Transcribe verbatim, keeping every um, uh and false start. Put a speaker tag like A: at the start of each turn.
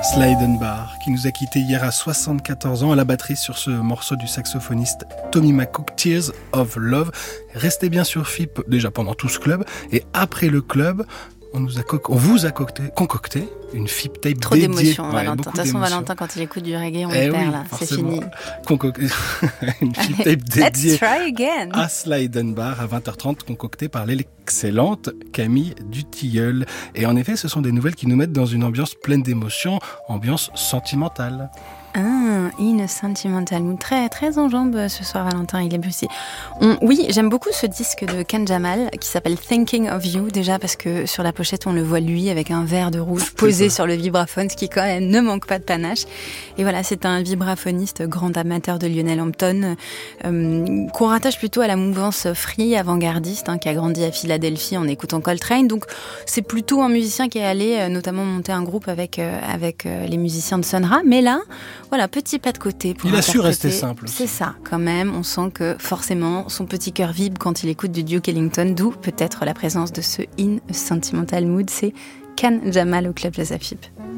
A: Slydenbar, qui nous a quittés hier à soixante-quatorze ans à la batterie sur ce morceau du saxophoniste Tommy McCook, Tears of Love. Restez bien sur F I P, déjà pendant tout ce club, et après le club, on, nous a co- on vous a concocté, concocté une F I P tape
B: Trop
A: dédiée.
B: d'émotions,
A: Ouais,
B: Valentin. De toute façon,
A: d'émotions.
B: Valentin, quand il écoute du reggae, on
A: Eh
B: le perd,
A: oui,
B: là. C'est
A: forcément.
B: fini.
A: Concoc- une F I P tape dédiée
B: Let's try again.
A: à Slydenbar à vingt heures trente, concoctée par l'excellente Camille Dutilleul. Et en effet, ce sont des nouvelles qui nous mettent dans une ambiance pleine d'émotions, ambiance sentimentale.
B: Ah, in a sentimental mood. Très, très en jambes ce soir, Valentin. Il est aussi. On, oui, j'aime beaucoup ce disque de Ken Jamal qui s'appelle Thinking of You. Déjà parce que sur la pochette, on le voit lui avec un verre de rouge posé sur le vibraphone, ce qui quand même ne manque pas de panache. Et voilà, c'est un vibraphoniste grand amateur de Lionel Hampton, euh, qu'on rattache plutôt à la mouvance free avant-gardiste, hein, qui a grandi à Philadelphie en écoutant Coltrane. Donc, c'est plutôt un musicien qui est allé euh, notamment monter un groupe avec, euh, avec euh, les musiciens de Sun Ra. Mais là, voilà, petit pas de côté pour
A: Il a su
B: interpréter.
A: rester simple aussi.
B: C'est ça, quand même. On sent que forcément, son petit cœur vibre quand il écoute du Duke Ellington, d'où peut-être la présence de ce In a Sentimental Mood. C'est Ken Jamal au Club Jazz à F I P.